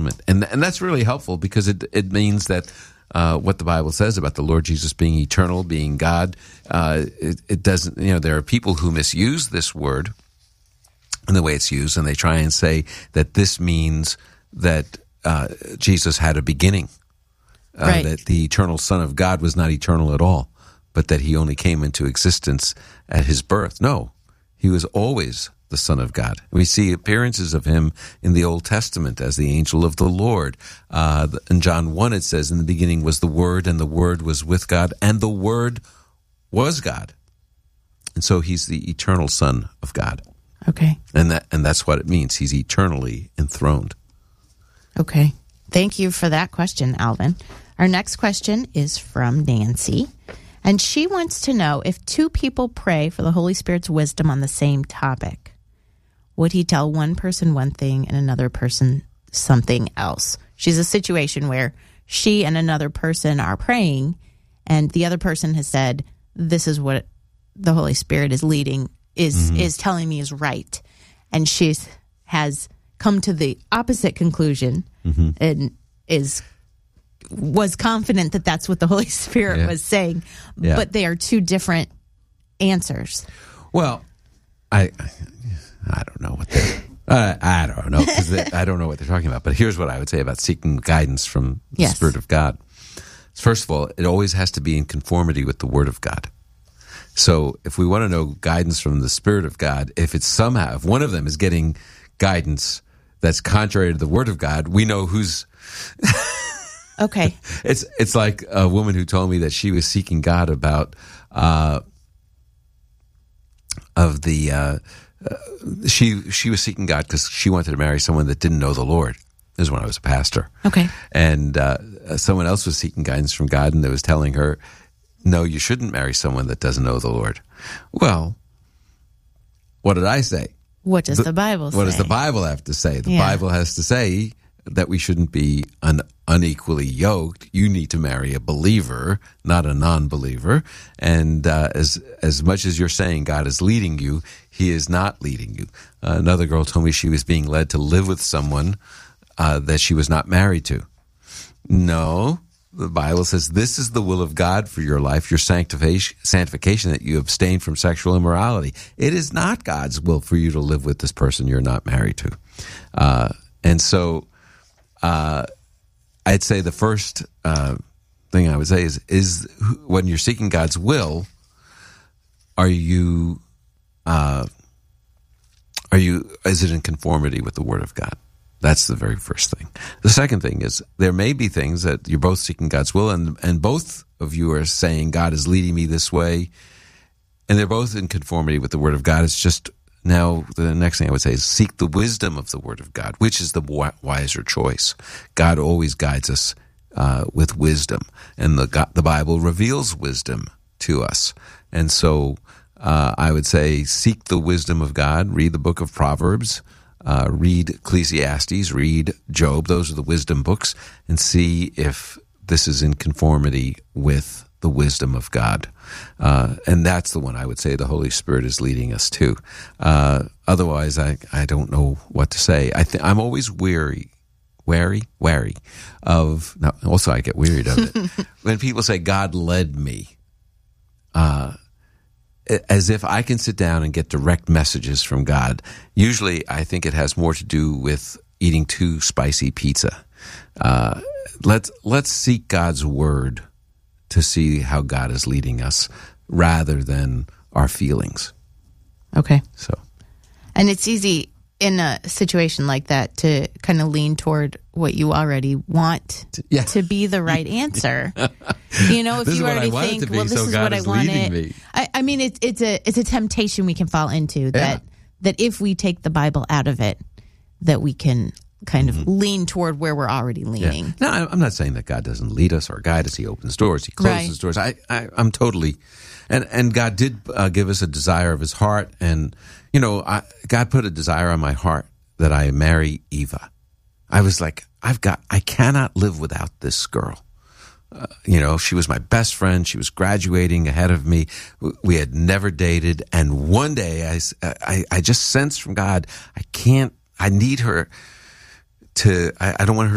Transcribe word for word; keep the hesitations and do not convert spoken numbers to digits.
Testament. And and that's really helpful because it it means that uh, what the Bible says about the Lord Jesus being eternal, being God, uh, it, it doesn't, you know, there are people who misuse this word in the way it's used, and they try and say that this means that uh, Jesus had a beginning, uh, right. that the eternal Son of God was not eternal at all, but that he only came into existence at his birth. No, he was always the Son of God. We see appearances of him in the Old Testament as the angel of the Lord. Uh, in John one, it says, in the beginning was the Word, and the Word was with God, and the Word was God. And so he's the eternal Son of God. Okay. And that and that's what it means. He's eternally enthroned. Okay. Thank you for that question, Alvin. Our next question is from Nancy. And she wants to know, if two people pray for the Holy Spirit's wisdom on the same topic, would he tell one person one thing and another person something else? She's a situation where she and another person are praying, and the other person has said, this is what the Holy Spirit is leading, is mm-hmm. is telling me is right. And she has come to the opposite conclusion mm-hmm. and is was confident that that's what the Holy Spirit yeah. was saying, yeah. but they are two different answers. Well, I I don't know what they uh, I don't know because I don't know what they're talking about. But here's what I would say about seeking guidance from the yes. Spirit of God. First of all, it always has to be in conformity with the Word of God. So if we want to know guidance from the Spirit of God, if it's somehow, if one of them is getting guidance that's contrary to the Word of God, we know who's... Okay. It's it's like a woman who told me that she was seeking God about uh, of the uh, uh, she she was seeking God because she wanted to marry someone that didn't know the Lord. This is when I was a pastor. Okay. And uh, someone else was seeking guidance from God, and they was telling her, "No, you shouldn't marry someone that doesn't know the Lord." Well, what did I say? What does the, the Bible say? What does the Bible have to say? The yeah. Bible has to say that we shouldn't be un- unequally yoked. You need to marry a believer, not a non-believer. And uh, as as much as you're saying God is leading you, he is not leading you. Uh, another girl told me she was being led to live with someone uh, that she was not married to. No, the Bible says this is the will of God for your life, your sanctification, sanctification, that you abstain from sexual immorality. It is not God's will for you to live with this person you're not married to. Uh, and so... Uh, I'd say the first uh, thing I would say is, is when you're seeking God's will, are you, uh, are you, is it in conformity with the Word of God? That's the very first thing. The second thing is there may be things that you're both seeking God's will, and, and both of you are saying God is leading me this way, and they're both in conformity with the Word of God. It's just now the next thing I would say is seek the wisdom of the Word of God, which is the wiser choice. God always guides us uh, with wisdom, and the God, the Bible reveals wisdom to us. And so uh, I would say seek the wisdom of God, read the book of Proverbs, uh, read Ecclesiastes, read Job. Those are the wisdom books, and see if this is in conformity with the wisdom of God. Uh, and that's the one I would say the Holy Spirit is leading us to. Uh, otherwise, I, I don't know what to say. I th- I'm always weary, wary, wary of, no, also I get wearied of it. When people say, God led me, uh, as if I can sit down and get direct messages from God. Usually I think it has more to do with eating too spicy pizza. Uh, let's, let's seek God's word to see how God is leading us rather than our feelings. Okay. So, and it's easy in a situation like that to kind of lean toward what you already want yeah. to be the right answer. You know, if this you already think, be, well, this so is God what is I wanted. Me. I, I mean, it's it's a it's a temptation we can fall into that yeah. that if we take the Bible out of it, that we can kind of mm-hmm. lean toward where we're already leaning. Yeah. No, I'm not saying that God doesn't lead us or guide us. He opens doors. He closes right. doors. I, I, I'm totally, and and God did uh, give us a desire of His heart, and you know, I, God put a desire on my heart that I marry Eva. I was like, I've got, I cannot live without this girl. Uh, you know, she was my best friend. She was graduating ahead of me. We had never dated, and one day I, I, I just sensed from God, I can't, I need her. To I, I don't want her